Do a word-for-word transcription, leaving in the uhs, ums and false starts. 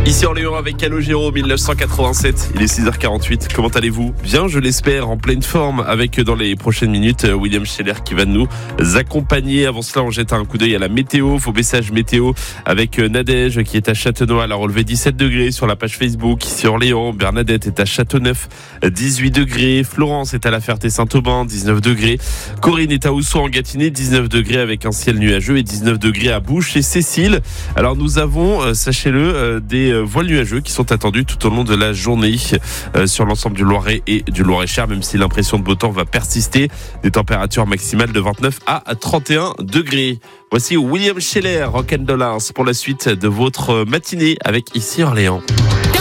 Ici Orléans avec Calogero dix-neuf cent quatre-vingt-sept, il est six heures quarante-huit, comment allez-vous ? Bien, je l'espère, en pleine forme, avec dans les prochaines minutes William Scheller qui va nous accompagner. Avant cela, on jette un coup d'œil à la météo, vos messages météo avec Nadège qui est à Châtenois, elle a relevé dix-sept degrés sur la page Facebook. Ici Orléans, Bernadette est à Châteauneuf, dix-huit degrés, Florence est à la Ferté-Saint-Auban, dix-neuf degrés, Corinne est à Oussois en Gâtinais, dix-neuf degrés avec un ciel nuageux et dix-neuf degrés à Bouche et Cécile. Alors nous avons, sachez-le, des voiles nuageux qui sont attendus tout au long de la journée euh, sur l'ensemble du Loiret et du Loir-et-Cher, même si l'impression de beau temps va persister. Des températures maximales de vingt-neuf à trente et un degrés. Voici William Scheller, Rock and Dollars pour la suite de votre matinée avec Ici Orléans.